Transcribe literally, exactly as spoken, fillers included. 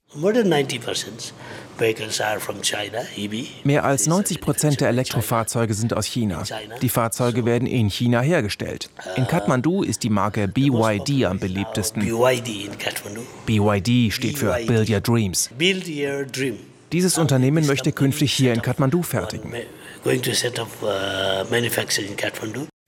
Mehr als neunzig Prozent der Elektrofahrzeuge sind aus China. Die Fahrzeuge werden in China hergestellt. In Kathmandu ist die Marke B Y D am beliebtesten. B Y D steht für Build Your Dreams. Dieses Unternehmen möchte künftig hier in Kathmandu fertigen.